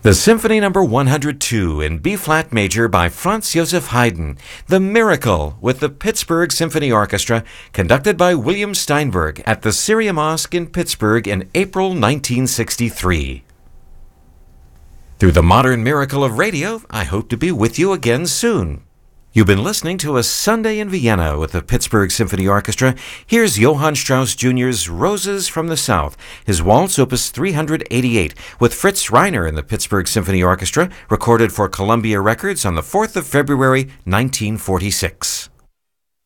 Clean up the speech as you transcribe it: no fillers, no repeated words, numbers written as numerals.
The Symphony No. 102 in B-flat major by Franz Joseph Haydn, The Miracle, with the Pittsburgh Symphony Orchestra, conducted by William Steinberg at the Syria Mosque in Pittsburgh in April 1963. Through the modern miracle of radio, I hope to be with you again soon. You've been listening to A Sunday in Vienna with the Pittsburgh Symphony Orchestra. Here's Johann Strauss Jr.'s Roses from the South, his Waltz Opus 388, with Fritz Reiner and the Pittsburgh Symphony Orchestra, recorded for Columbia Records on the 4th of February, 1946.